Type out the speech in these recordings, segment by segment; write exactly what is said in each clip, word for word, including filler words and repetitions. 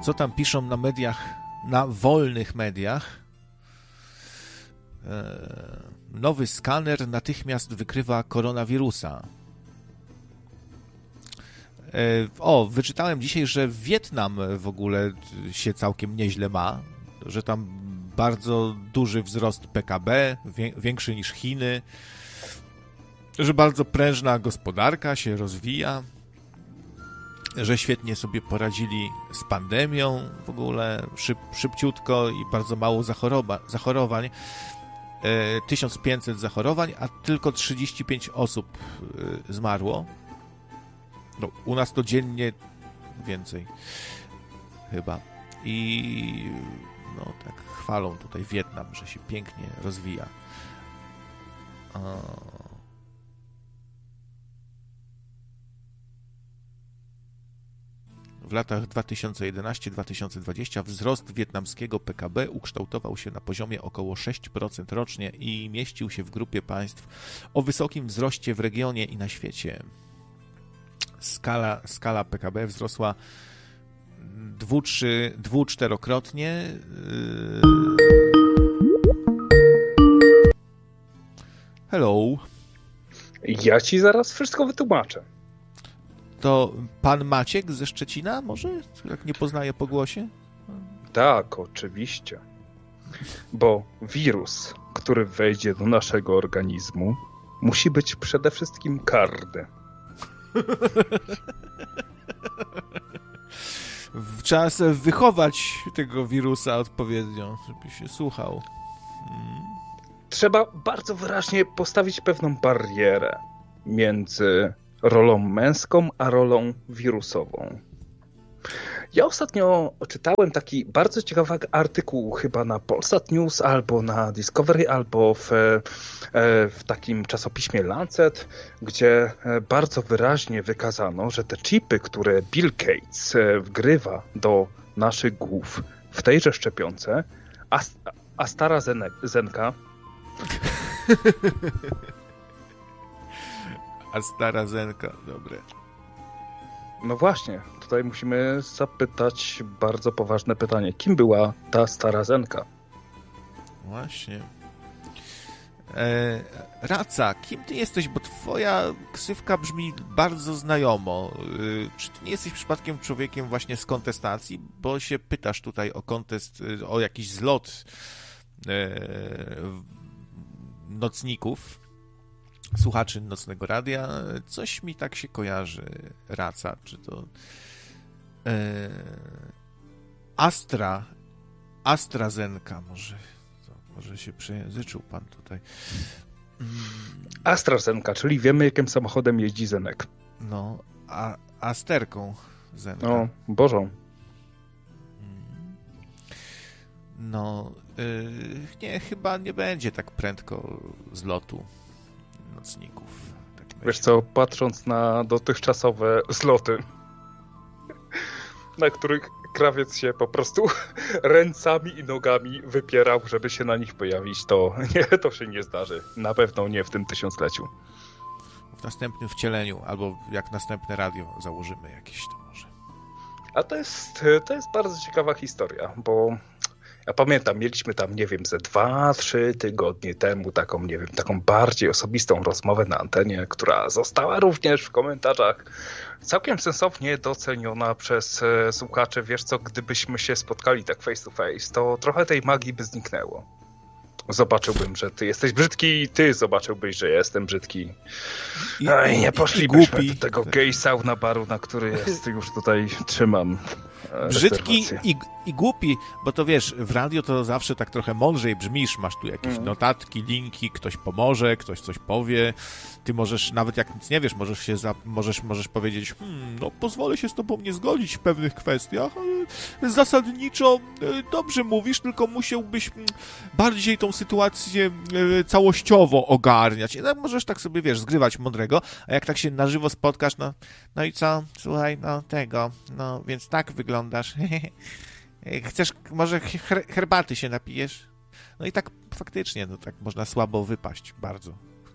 co tam piszą na mediach, na wolnych mediach? Nowy skaner natychmiast wykrywa koronawirusa. O, wyczytałem dzisiaj, że Wietnam w ogóle się całkiem nieźle ma, że tam bardzo duży wzrost P K B, większy niż Chiny, że bardzo prężna gospodarka się rozwija, że świetnie sobie poradzili z pandemią w ogóle, szyb, szybciutko i bardzo mało zachorowa, zachorowań. tysiąc pięćset zachorowań, a tylko trzydzieści pięć osób zmarło. No, u nas to dziennie więcej chyba. I no tak chwalą tutaj Wietnam, że się pięknie rozwija. W latach dwa tysiące jedenasty do dwa tysiące dwudziestego wzrost wietnamskiego P K B ukształtował się na poziomie około sześć procent rocznie i mieścił się w grupie państw o wysokim wzroście w regionie i na świecie. Skala, skala P K B wzrosła dwu, trzy, dwu, czterokrotnie. Hello. Ja ci zaraz wszystko wytłumaczę. To pan Maciek ze Szczecina może? Jak nie poznaje po głosie? Tak, oczywiście. Bo wirus, który wejdzie do naszego organizmu, musi być przede wszystkim karny. Trzeba sobie wychować tego wirusa odpowiednio, żeby się słuchał. Hmm. Trzeba bardzo wyraźnie postawić pewną barierę między rolą męską a rolą wirusową. Ja ostatnio czytałem taki bardzo ciekawy artykuł chyba na Polsat News, albo na Discovery, albo w, w takim czasopiśmie Lancet, gdzie bardzo wyraźnie wykazano, że te chipy, które Bill Gates wgrywa do naszych głów w tejże szczepionce, a, a stara Zenka A stara Zenka, dobre. No właśnie, tutaj musimy zapytać bardzo poważne pytanie. Kim była ta stara Zenka? Właśnie. E, Raca, kim ty jesteś? Bo twoja ksywka brzmi bardzo znajomo. E, czy ty nie jesteś przypadkiem człowiekiem właśnie z kontestacji? Bo się pytasz tutaj o kontest, o jakiś zlot e, nocników, słuchaczy Nocnego Radia. Coś mi tak się kojarzy, Raca, czy to e, Astra, AstraZeneca może, to może się przejęzyczył pan tutaj. Mm. AstraZeneca, czyli wiemy, jakim samochodem jeździ Zenek. No, a Asterką Zenka. No, Bożą. No, yy, nie, chyba nie będzie tak prędko zlotu nocników. Tak Wiesz co, patrząc na dotychczasowe zloty, na których krawiec się po prostu ręcami i nogami wypierał, żeby się na nich pojawić, to nie, to się nie zdarzy. Na pewno nie w tym tysiącleciu. W następnym wcieleniu, albo jak następne radio założymy jakieś, to może. A to jest, to jest bardzo ciekawa historia, bo ja pamiętam, mieliśmy tam, nie wiem, ze dwa, trzy tygodnie temu taką, nie wiem, taką bardziej osobistą rozmowę na antenie, która została również w komentarzach całkiem sensownie doceniona przez e, słuchaczy. Wiesz co, gdybyśmy się spotkali tak face to face, to trochę tej magii by zniknęło. Zobaczyłbym, że ty jesteś brzydki i ty zobaczyłbyś, że ja jestem brzydki. No i nie poszlibyśmy do tego gay sauna baru, na który jest, już tutaj trzymam. Brzydki i, i głupi, bo to wiesz, w radio to zawsze tak trochę mądrzej brzmisz, masz tu jakieś mm. notatki, linki, ktoś pomoże, ktoś coś powie, ty możesz, nawet jak nic nie wiesz, możesz się za, możesz, możesz powiedzieć, hmm, no pozwolę się z tobą nie zgodzić w pewnych kwestiach, ale zasadniczo dobrze mówisz, tylko musiałbyś bardziej tą sytuację całościowo ogarniać. No, możesz tak sobie, wiesz, zgrywać mądrego, a jak tak się na żywo spotkasz, no, no i co, słuchaj, no tego, no więc tak wyglądasz. Chcesz, może her- herbaty się napijesz? No i tak faktycznie, no tak można słabo wypaść, bardzo.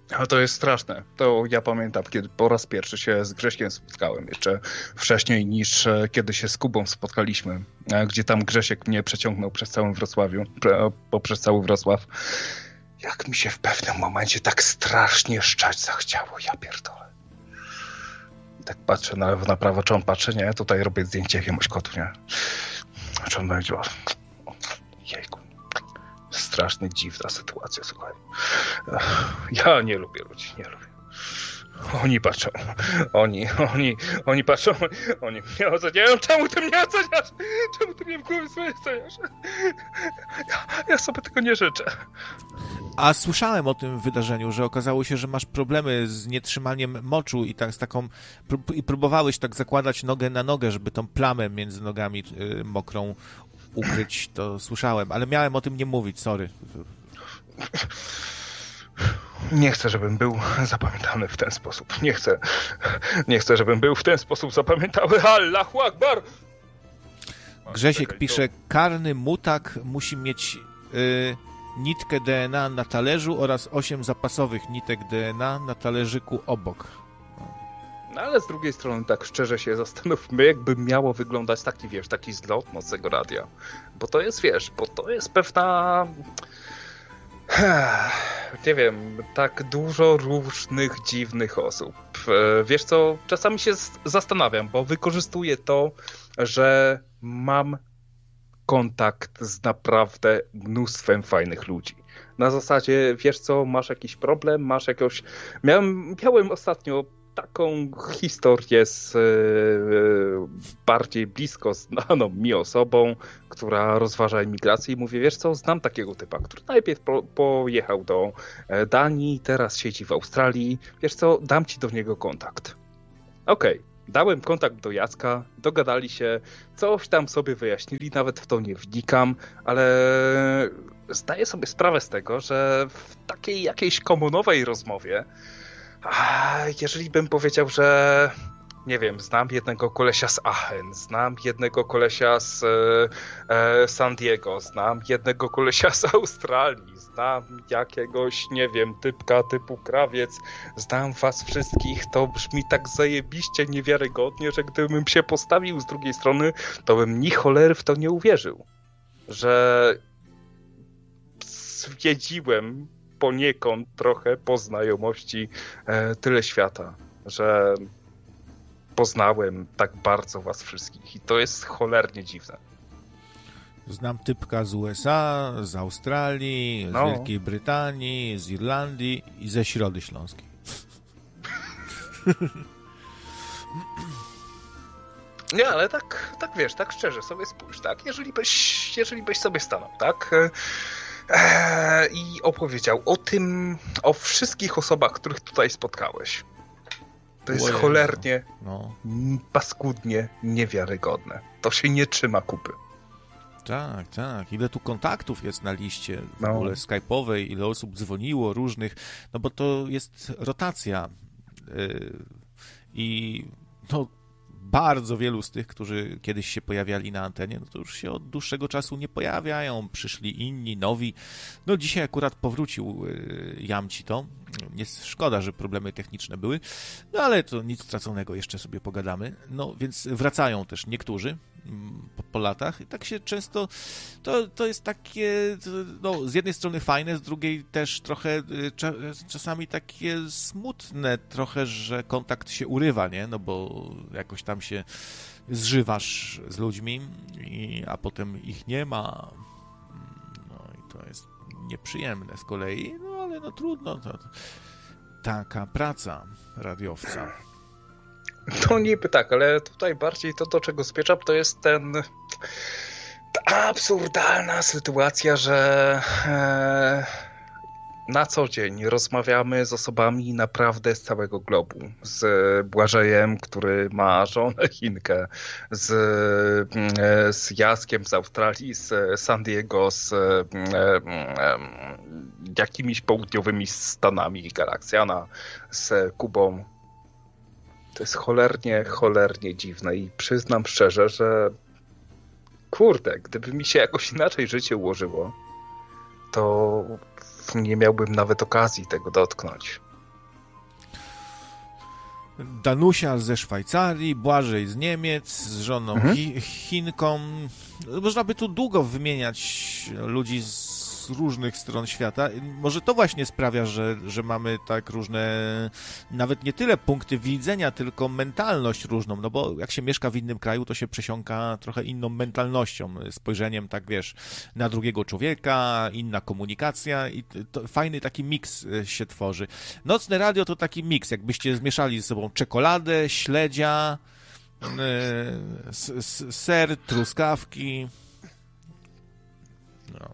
A to jest straszne. To ja pamiętam, kiedy po raz pierwszy się z Grześkiem spotkałem, jeszcze wcześniej niż kiedy się z Kubą spotkaliśmy, gdzie tam Grzesiek mnie przeciągnął przez całym Wrocławiu, poprzez cały Wrocław. Jak mi się w pewnym momencie tak strasznie szczać zachciało, ja pierdolę. I tak patrzę na lewo, na prawo, czy on patrzy, nie? Tutaj robię zdjęcie jakiemuś kotu, nie? Czy on będzie... Jejku. Strasznie dziwna sytuacja, słuchaj. Ja nie lubię ludzi, nie lubię. Oni patrzą, oni, oni, oni patrzą, oni mnie oceniają. Czemu ty mnie oceniasz? Czemu ty mnie w głowie sobie oceniasz? Ja, ja sobie tego nie życzę. A słyszałem o tym wydarzeniu, że okazało się, że masz problemy z nietrzymaniem moczu i tak z taką i próbowałeś tak zakładać nogę na nogę, żeby tą plamę między nogami y, mokrą ukryć, to słyszałem, ale miałem o tym nie mówić, sorry. Nie chcę, żebym był zapamiętany w ten sposób. Nie chcę, nie chcę, żebym był w ten sposób zapamiętany. Allahu Akbar! Grzesiek Czekaj, pisze, to... karny mutak musi mieć y, nitkę D N A na talerzu oraz osiem zapasowych nitek D N A na talerzyku obok. No ale z drugiej strony, tak szczerze się zastanówmy, jakby miało wyglądać taki, wiesz, taki zlot Nocnego Radia. Bo to jest, wiesz, bo to jest pewna... Nie wiem, tak dużo różnych dziwnych osób. Wiesz co, czasami się zastanawiam, bo wykorzystuję to, że mam kontakt z naprawdę mnóstwem fajnych ludzi. Na zasadzie, wiesz co, masz jakiś problem, masz jakąś... Miałem, miałem ostatnio taką historię z e, bardziej blisko znaną mi osobą, która rozważa emigrację i mówię, wiesz co, znam takiego typa, który najpierw po, pojechał do Danii, teraz siedzi w Australii, wiesz co, dam ci do niego kontakt. Okej, okay. Dałem kontakt do Jacka, dogadali się, coś tam sobie wyjaśnili, nawet w to nie wnikam, ale zdaję sobie sprawę z tego, że w takiej jakiejś komunowej rozmowie, a jeżeli bym powiedział, że nie wiem, znam jednego kolesia z Aachen, znam jednego kolesia z e, San Diego, znam jednego kolesia z Australii, znam jakiegoś, nie wiem, typka typu krawiec, znam was wszystkich, to brzmi tak zajebiście niewiarygodnie, że gdybym się postawił z drugiej strony, to bym ni cholery w to nie uwierzył, że zwiedziłem poniekąd trochę po znajomości e, tyle świata, że poznałem tak bardzo was wszystkich i to jest cholernie dziwne. Znam typka z U S A, z Australii, no. z Wielkiej Brytanii, z Irlandii i ze Środy Śląskiej. Nie, ale tak, tak wiesz, tak szczerze sobie spójrz, tak? Jeżeli byś, jeżeli byś sobie stanął, tak? Eee, I opowiedział o tym, o wszystkich osobach, których tutaj spotkałeś. To jest Ojej, cholernie, no. paskudnie niewiarygodne. To się nie trzyma kupy. Tak, tak. Ile tu kontaktów jest na liście w no. ogóle skype'owej, ile osób dzwoniło, różnych, no bo to jest rotacja yy, i no bardzo wielu z tych, którzy kiedyś się pojawiali na antenie, no to już się od dłuższego czasu nie pojawiają. Przyszli inni, nowi. No dzisiaj akurat powrócił yy, Jamci to. Jest szkoda, że problemy techniczne były, no ale to nic straconego, jeszcze sobie pogadamy. No więc wracają też niektórzy po, po latach i tak się często, to, to jest takie, no z jednej strony fajne, z drugiej też trochę czasami takie smutne trochę, że kontakt się urywa, nie? No bo jakoś tam się zżywasz z ludźmi, i, a potem ich nie ma. No i to jest nieprzyjemne z kolei, no ale no trudno, to, to taka praca radiowca. No niby tak, ale tutaj bardziej to, do czego spieczam, to jest ten ta absurdalna sytuacja, że e, na co dzień rozmawiamy z osobami naprawdę z całego globu. Z Błażejem, który ma żonę Chinkę, z, z Jackiem z Australii, z San Diego, z e, e, jakimiś południowymi stanami Galaksjana, z Kubą. To jest cholernie, cholernie dziwne i przyznam szczerze, że kurde, gdyby mi się jakoś inaczej życie ułożyło, to nie miałbym nawet okazji tego dotknąć. Danusia ze Szwajcarii, Błażej z Niemiec, z żoną Mhm. Chi- Chinką. Można by tu długo wymieniać ludzi z różnych stron świata. Może to właśnie sprawia, że, że mamy tak różne, nawet nie tyle punkty widzenia, tylko mentalność różną, no bo jak się mieszka w innym kraju, to się przesiąka trochę inną mentalnością, spojrzeniem, tak wiesz, na drugiego człowieka, inna komunikacja i to fajny taki miks się tworzy. Nocne radio to taki miks, jakbyście zmieszali ze sobą czekoladę, śledzia, s- s- ser, truskawki. No.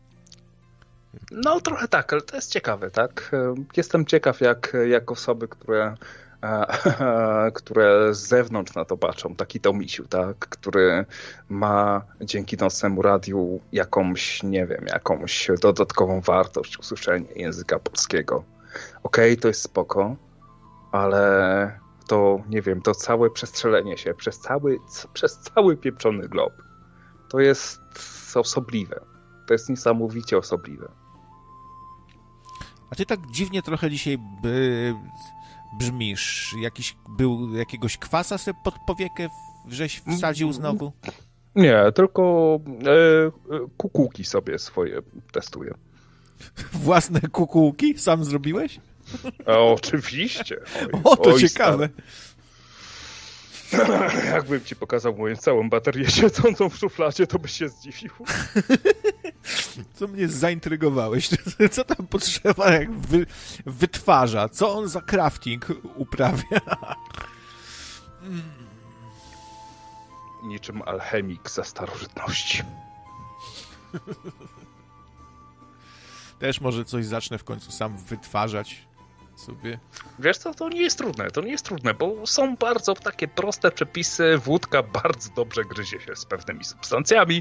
No trochę tak, ale to jest ciekawe, tak? Jestem ciekaw, jak, jak osoby, które, e, które z zewnątrz na to patrzą, taki Tomisiu, tak? Który ma dzięki Nocnemu Radiu jakąś, nie wiem, jakąś dodatkową wartość, usłyszenie języka polskiego. Okej, okay, to jest spoko, ale to, nie wiem, to całe przestrzelenie się przez cały, przez cały pieprzony glob, to jest osobliwe. To jest niesamowicie osobliwe. A ty tak dziwnie trochę dzisiaj by, brzmisz. Jakiś, był jakiegoś kwasa sobie pod powiekę żeś wsadził znowu? Nie, tylko e, kukułki sobie swoje testuję. Własne kukułki? Sam zrobiłeś? A, oczywiście. Oj, o, to oj, ciekawe. Jakbym ci pokazał moją całą baterię siedzącą w szufladzie, to byś się zdziwił. Co mnie zaintrygowałeś? Co tam potrzeba, jak wy, wytwarza? Co on za crafting uprawia? Niczym alchemik ze starożytności. Też może coś zacznę w końcu sam wytwarzać sobie. Wiesz co, to nie jest trudne, to nie jest trudne, bo są bardzo takie proste przepisy, wódka bardzo dobrze gryzie się z pewnymi substancjami,